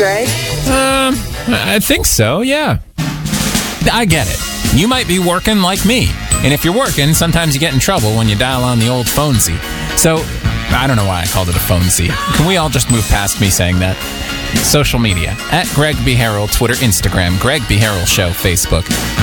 Greg? I think so, yeah. I get it. You might be working like me. And if you're working, sometimes you get in trouble when you dial on the old phone-see. So, I don't know why I called it a phone-see. Can we all just move past me saying that? Social media, @Greg B. Harrell, Twitter, Instagram, Greg B. Harrell Show, Facebook.